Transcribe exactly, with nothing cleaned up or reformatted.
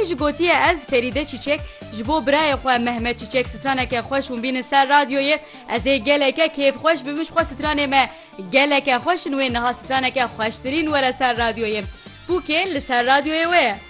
ji gotiye ez Ferîde Çîçek ji bo birayê xwe Mehmet Çîçek straneke xweş û bînin ser radyoyê ez ê geleke kêfxweş bibim ji xwe stranê me geleke xweş in wê niha straneke xweştirîn were ser radyoyê bûkê li ser radyoyê we ye.